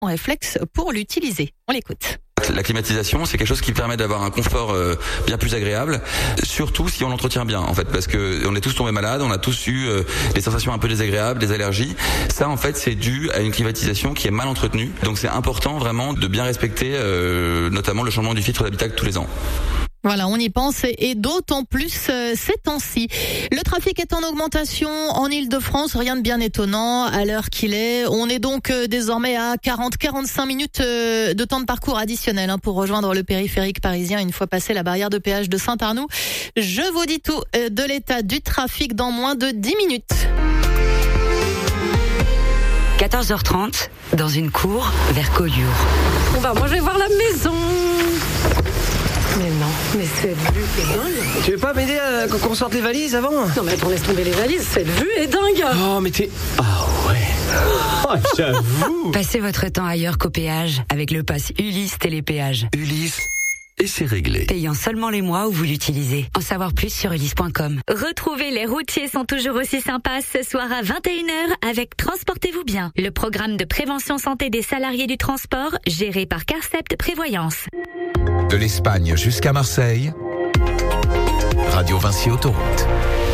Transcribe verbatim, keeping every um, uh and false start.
en réflexe pour l'utiliser. On l'écoute. La climatisation, c'est quelque chose qui permet d'avoir un confort euh, bien plus agréable, surtout si on l'entretient bien, en fait, parce que on est tous tombés malades, on a tous eu euh, des sensations un peu désagréables, des allergies. Ça, en fait, c'est dû à une climatisation qui est mal entretenue. Donc, c'est important vraiment de bien respecter, euh, notamment le changement du filtre d'habitacle tous les ans. Voilà, on y pense et d'autant plus euh, ces temps-ci. Le trafic est en augmentation en Île-de-France, rien de bien étonnant à l'heure qu'il est. On est donc euh, désormais à quarante à quarante-cinq minutes euh, de temps de parcours additionnel hein, pour rejoindre le périphérique parisien une fois passé la barrière de péage de Saint-Arnoux. Je vous dis tout euh, de l'état du trafic dans moins de dix minutes. quatorze heures trente, dans une cour vers Collioure. Bon bah moi je vais voir la maison. Mais non, mais cette vue est dingue. Tu veux pas m'aider à qu'on sorte les valises avant ? Non mais attends, laisse tomber les valises, cette vue est dingue. Oh mais t'es... Ah ouais. Oh, j'avoue. Passez votre temps ailleurs qu'au péage avec le pass Ulysse Télépéage. Ulysse, et c'est réglé. Payant seulement les mois où vous l'utilisez. En savoir plus sur ulysse point com. Retrouvez Les Routiers sont toujours aussi sympas ce soir à vingt et une heures avec Transportez-vous bien, le programme de prévention santé des salariés du transport géré par Carcept Prévoyance. De l'Espagne jusqu'à Marseille, Radio Vinci Autoroute.